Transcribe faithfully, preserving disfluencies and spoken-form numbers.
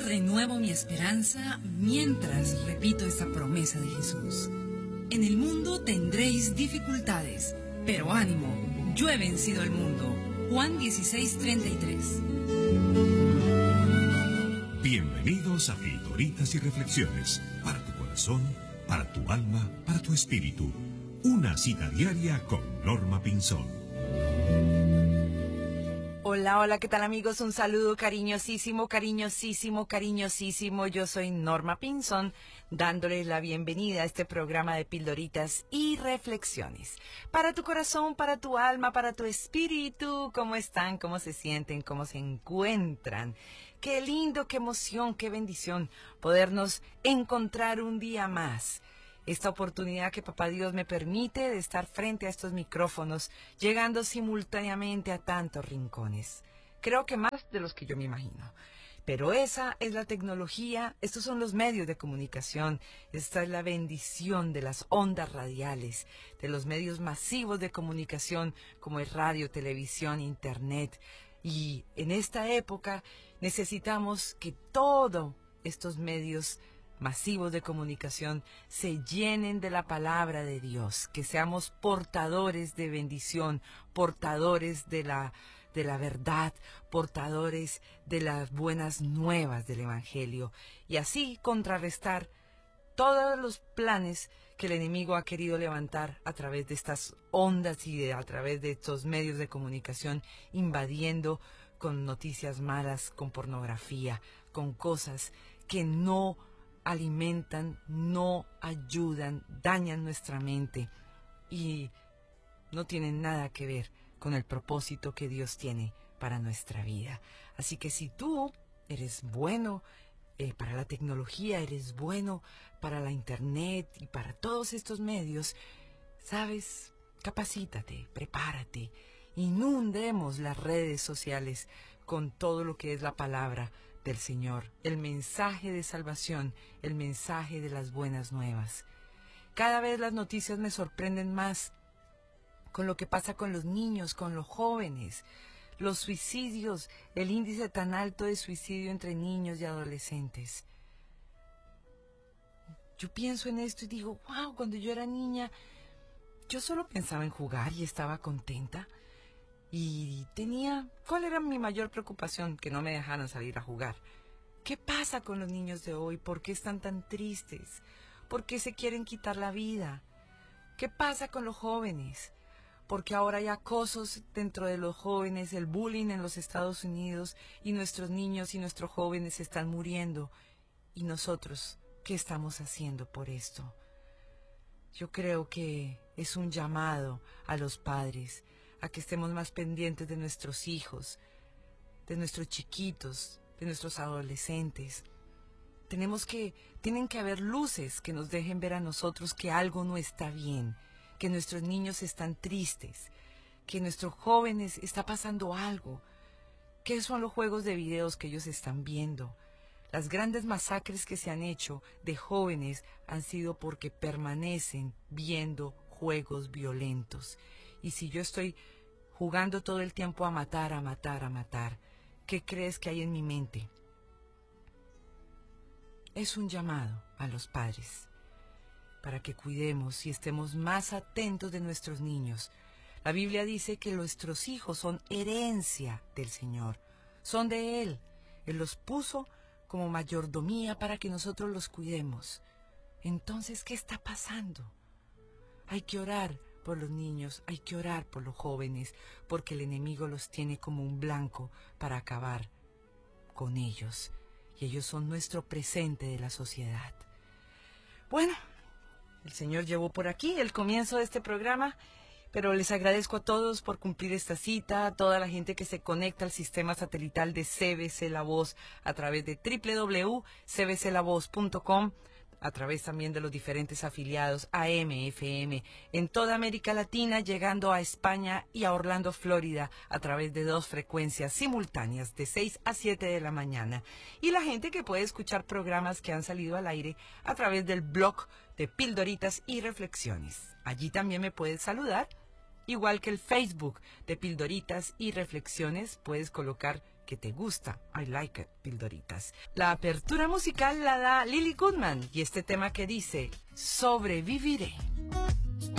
renuevo mi esperanza mientras repito esta promesa de Jesús. En el mundo tendréis dificultades, pero ánimo, yo he vencido el mundo. Juan dieciséis, treinta y tres. Bienvenidos a Pildoritas y Reflexiones, para tu corazón, para tu alma, para tu espíritu. Una cita diaria con Norma Pinzón. Hola, hola, ¿qué tal amigos? Un saludo cariñosísimo, cariñosísimo, cariñosísimo. Yo soy Norma Pinzón, dándoles la bienvenida a este programa de Pildoritas y Reflexiones. Para tu corazón, para tu alma, para tu espíritu, ¿cómo están? ¿Cómo se sienten? ¿Cómo se encuentran? Qué lindo, qué emoción, qué bendición podernos encontrar un día más. Esta oportunidad que Papá Dios me permite de estar frente a estos micrófonos, llegando simultáneamente a tantos rincones. Creo que más de los que yo me imagino. Pero esa es la tecnología, estos son los medios de comunicación, esta es la bendición de las ondas radiales, de los medios masivos de comunicación como es radio, televisión, internet. Y en esta época necesitamos que todos estos medios masivos de comunicación se llenen de la palabra de Dios, que seamos portadores de bendición, portadores de la, de la verdad, portadores de las buenas nuevas del Evangelio, y así contrarrestar todos los planes que el enemigo ha querido levantar a través de estas ondas y de, a través de estos medios de comunicación, invadiendo con noticias malas, con pornografía, con cosas que no alimentan, no ayudan, dañan nuestra mente y no tienen nada que ver con el propósito que Dios tiene para nuestra vida. Así que si tú eres bueno eh, para la tecnología, eres bueno para la internet y para todos estos medios, sabes, capacítate, prepárate, inundemos las redes sociales con todo lo que es la palabra del Señor, el mensaje de salvación, el mensaje de las buenas nuevas. Cada vez las noticias me sorprenden más con lo que pasa con los niños, con los jóvenes, los suicidios, el índice tan alto de suicidio entre niños y adolescentes. Yo pienso en esto y digo, wow, cuando yo era niña, yo solo pensaba en jugar y estaba contenta. Y tenía, ¿cuál era mi mayor preocupación? Que no me dejaran salir a jugar. ¿Qué pasa con los niños de hoy? ¿Por qué están tan tristes? ¿Por qué se quieren quitar la vida? ¿Qué pasa con los jóvenes? Porque ahora hay acosos dentro de los jóvenes, el bullying en los Estados Unidos, y nuestros niños y nuestros jóvenes están muriendo. ¿Y nosotros qué estamos haciendo por esto? Yo creo que es un llamado a los padres a que estemos más pendientes de nuestros hijos, de nuestros chiquitos, de nuestros adolescentes. Tenemos que, tienen que haber luces que nos dejen ver a nosotros que algo no está bien, que nuestros niños están tristes, que nuestros jóvenes está pasando algo. ¿Qué son los juegos de videos que ellos están viendo? Las grandes masacres que se han hecho de jóvenes han sido porque permanecen viendo juegos violentos. Y si yo estoy jugando todo el tiempo a matar, a matar, a matar, ¿qué crees que hay en mi mente? Es un llamado a los padres para que cuidemos y estemos más atentos de nuestros niños. La Biblia dice que nuestros hijos son herencia del Señor, son de Él. Él los puso como mayordomía para que nosotros los cuidemos. Entonces, ¿qué está pasando? Hay que orar por los niños, hay que orar por los jóvenes, porque el enemigo los tiene como un blanco para acabar con ellos. Y ellos son nuestro presente de la sociedad. Bueno, el Señor llevó por aquí el comienzo de este programa, pero les agradezco a todos por cumplir esta cita, a toda la gente que se conecta al sistema satelital de C B C La Voz a través de doble u doble u doble u punto c b c la voz punto com, a través también de los diferentes afiliados A M, F M, en toda América Latina, llegando a España y a Orlando, Florida, a través de dos frecuencias simultáneas de seis a siete de la mañana. Y la gente que puede escuchar programas que han salido al aire a través del blog de Pildoritas y Reflexiones. Allí también me puedes saludar, igual que el Facebook de Pildoritas y Reflexiones. Puedes colocar que te gusta. I like it, Pildoritas. La apertura musical la da Lily Goodman y este tema que dice, sobreviviré.